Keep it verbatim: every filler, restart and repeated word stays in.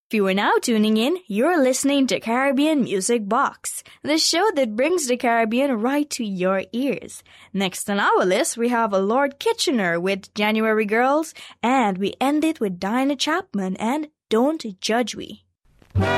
If you are now tuning in, you're listening to Caribbean Music Box, the show that brings the Caribbean right to your ears. Next on our list, we have Lord Kitchener with January Girls, and we end it with Dinah Chapman and Don't Judge We.